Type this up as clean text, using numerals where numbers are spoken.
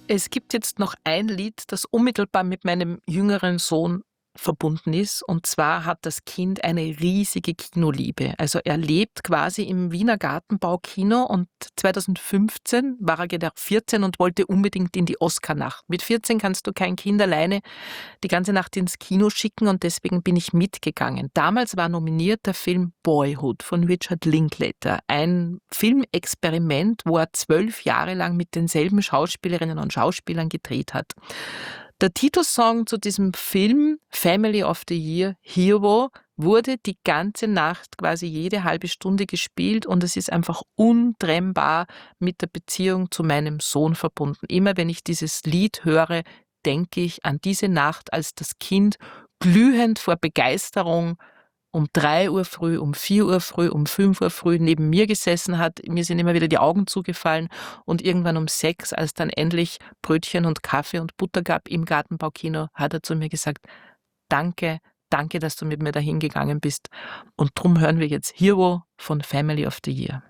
Es gibt jetzt noch ein Lied, das unmittelbar mit meinem jüngeren Sohn verbunden ist. Und zwar hat das Kind eine riesige Kinoliebe. Also er lebt quasi im Wiener Gartenbaukino und 2015 war er gerade 14 und wollte unbedingt in die Oscarnacht. Mit 14 kannst du kein Kind alleine die ganze Nacht ins Kino schicken und deswegen bin ich mitgegangen. Damals war nominiert der Film Boyhood von Richard Linklater. Ein Filmexperiment, wo er 12 Jahre lang mit denselben Schauspielerinnen und Schauspielern gedreht hat. Der Titelsong zu diesem Film, Family of the Year, Hero, wurde die ganze Nacht quasi jede halbe Stunde gespielt und es ist einfach untrennbar mit der Beziehung zu meinem Sohn verbunden. Immer wenn ich dieses Lied höre, denke ich an diese Nacht, als das Kind glühend vor Begeisterung um 3 Uhr früh, um 4 Uhr früh, um 5 Uhr früh neben mir gesessen hat. Mir sind immer wieder die Augen zugefallen und irgendwann um 6, als dann endlich Brötchen und Kaffee und Butter gab im Gartenbaukino, hat er zu mir gesagt, danke, danke, dass du mit mir dahin gegangen bist. Und drum hören wir jetzt Hero von Family of the Year.